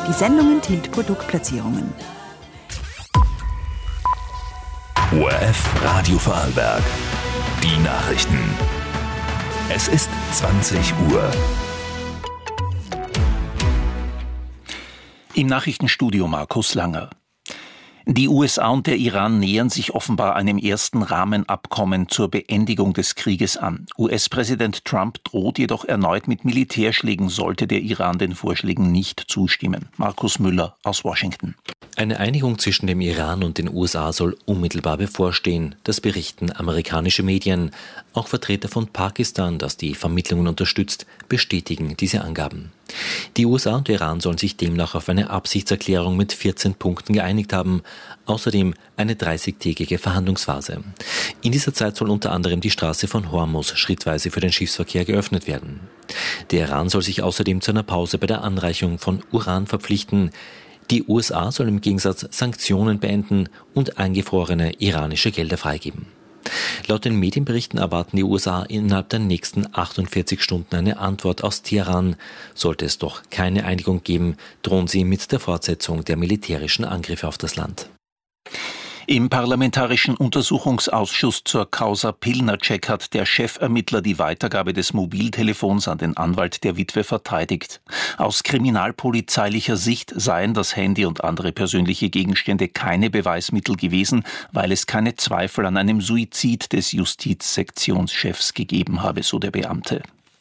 Die Sendung enthält Produktplatzierungen. ORF Radio Vorarlberg. Die Nachrichten. Es ist 20 Uhr. Im Nachrichtenstudio Markus Langer. Die USA und der Iran nähern sich offenbar einem ersten Rahmenabkommen zur Beendigung des Krieges an. US-Präsident Trump droht jedoch erneut mit Militärschlägen, sollte der Iran den Vorschlägen nicht zustimmen. Markus Müller aus Washington. Eine Einigung zwischen dem Iran und den USA soll unmittelbar bevorstehen, das berichten amerikanische Medien. Auch Vertreter von Pakistan, das die Vermittlungen unterstützt, bestätigen diese Angaben. Die USA und der Iran sollen sich demnach auf eine Absichtserklärung mit 14 Punkten geeinigt haben. Außerdem eine 30-tägige Verhandlungsphase. In dieser Zeit soll unter anderem die Straße von Hormuz schrittweise für den Schiffsverkehr geöffnet werden. Der Iran soll sich außerdem zu einer Pause bei der Anreichung von Uran verpflichten. Die USA sollen im Gegensatz Sanktionen beenden und eingefrorene iranische Gelder freigeben. Laut den Medienberichten erwarten die USA innerhalb der nächsten 48 Stunden eine Antwort aus Teheran. Sollte es doch keine Einigung geben, drohen sie mit der Fortsetzung der militärischen Angriffe auf das Land. Im Parlamentarischen Untersuchungsausschuss zur Causa Pilnacek hat der Chefermittler die Weitergabe des Mobiltelefons an den Anwalt der Witwe verteidigt. Aus kriminalpolizeilicher Sicht seien das Handy und andere persönliche Gegenstände keine Beweismittel gewesen, weil es keine Zweifel an einem Suizid des Justizsektionschefs gegeben habe, so der Beamte.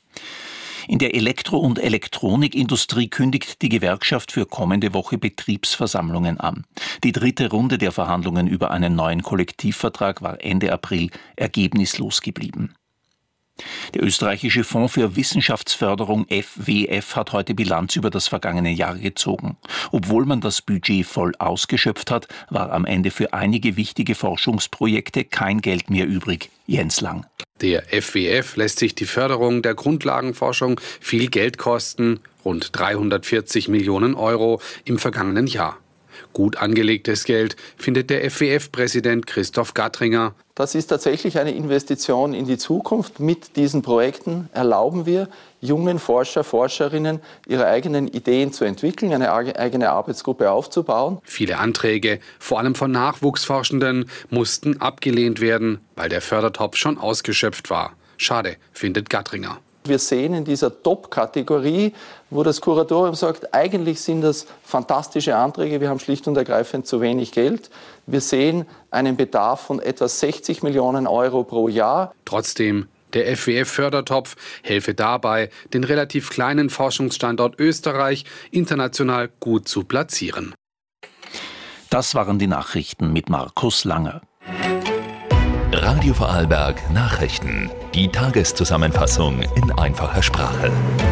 In der Elektro- und Elektronikindustrie kündigt die Gewerkschaft für kommende Woche Betriebsversammlungen an. Die dritte Runde der Verhandlungen über einen neuen Kollektivvertrag war Ende April ergebnislos geblieben. Der österreichische Fonds für Wissenschaftsförderung FWF hat heute Bilanz über das vergangene Jahr gezogen. Obwohl man das Budget voll ausgeschöpft hat, war am Ende für einige wichtige Forschungsprojekte kein Geld mehr übrig. Jens Lang. Der FWF lässt sich die Förderung der Grundlagenforschung viel Geld kosten, rund 340 Millionen Euro im vergangenen Jahr. Gut angelegtes Geld, findet der FWF-Präsident Christoph Gattringer. Das ist tatsächlich eine Investition in die Zukunft. Mit diesen Projekten erlauben wir jungen Forscher, Forscherinnen, ihre eigenen Ideen zu entwickeln, eine eigene Arbeitsgruppe aufzubauen. Viele Anträge, vor allem von Nachwuchsforschenden, mussten abgelehnt werden, weil der Fördertopf schon ausgeschöpft war. Schade, findet Gattringer. Wir sehen in dieser Top-Kategorie, wo das Kuratorium sagt, eigentlich sind das fantastische Anträge, wir haben schlicht und ergreifend zu wenig Geld. Wir sehen einen Bedarf von etwa 60 Millionen Euro pro Jahr. Trotzdem, der FWF-Fördertopf helfe dabei, den relativ kleinen Forschungsstandort Österreich international gut zu platzieren. Das waren die Nachrichten mit Markus Langer. Radio Vorarlberg Nachrichten. Die Tageszusammenfassung in einfacher Sprache.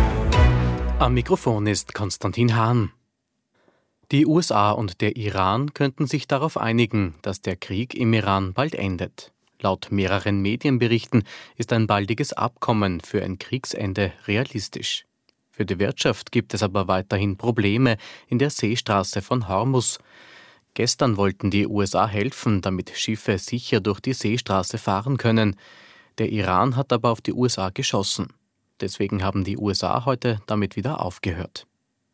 Am Mikrofon ist Konstantin Hahn. Die USA und der Iran könnten sich darauf einigen, dass der Krieg im Iran bald endet. Laut mehreren Medienberichten ist ein baldiges Abkommen für ein Kriegsende realistisch. Für die Wirtschaft gibt es aber weiterhin Probleme in der Seestraße von Hormuz. Gestern wollten die USA helfen, damit Schiffe sicher durch die Seestraße fahren können. Der Iran hat aber auf die USA geschossen. Deswegen haben die USA heute damit wieder aufgehört.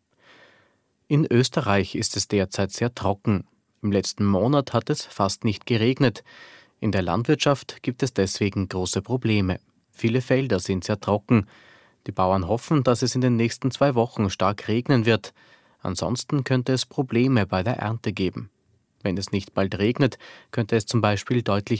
In Österreich ist es derzeit sehr trocken. Im letzten Monat hat es fast nicht geregnet. In der Landwirtschaft gibt es deswegen große Probleme. Viele Felder sind sehr trocken. Die Bauern hoffen, dass es in den nächsten 2 Wochen stark regnen wird. Ansonsten könnte es Probleme bei der Ernte geben. Wenn es nicht bald regnet, könnte es zum Beispiel deutlich